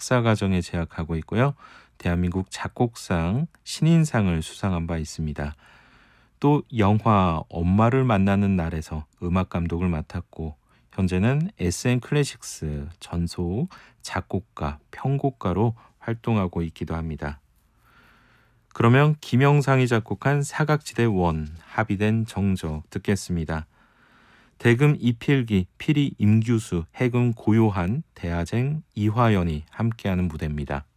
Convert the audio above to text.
박사과정에 재학하고 있고요. 대한민국 작곡상 신인상을 수상한 바 있습니다. 또 영화 엄마를 만나는 날에서 음악 감독을 맡았고 현재는 SM 클래식스 전속 작곡가, 편곡가로 활동하고 있기도 합니다. 그러면 김영상이 작곡한 사각지대 원 합의된 정적 듣겠습니다. 대금 이필기, 피리 임규수, 해금 고요한, 대하쟁 이화연이 함께하는 무대입니다.